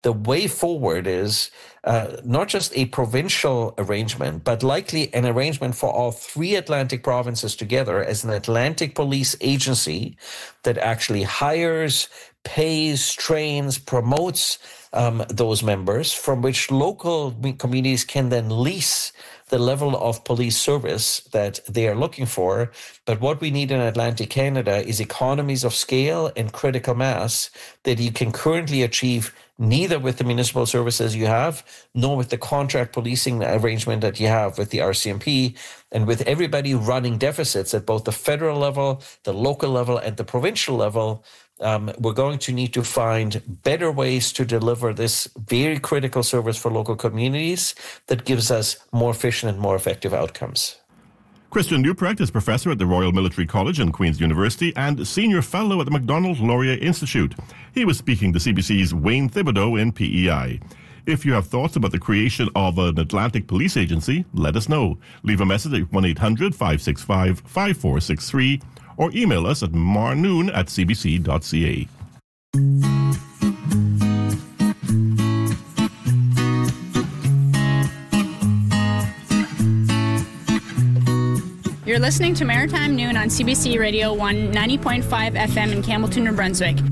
the way forward is not just a provincial arrangement, but likely an arrangement for all three Atlantic provinces together as an Atlantic police agency that actually hires, pays, trains, promotes those members, from which local communities can then lease the level of police service that they are looking for. But what we need in Atlantic Canada is economies of scale and critical mass that you can currently achieve neither with the municipal services you have, nor with the contract policing arrangement that you have with the RCMP, and with everybody running deficits at both the federal level, the local level, and the provincial level. We're going to need to find better ways to deliver this very critical service for local communities that gives us more efficient and more effective outcomes. Christian Neuprecht is professor at the Royal Military College and Queen's University and senior fellow at the Macdonald-Laurier Institute. He was speaking to CBC's Wayne Thibodeau in PEI. If you have thoughts about the creation of an Atlantic police agency, let us know. Leave a message at 1-800-565-5463 or email us at marnoon@cbc.ca. You're listening to Maritime Noon on CBC Radio 190.5 FM in Campbellton, New Brunswick.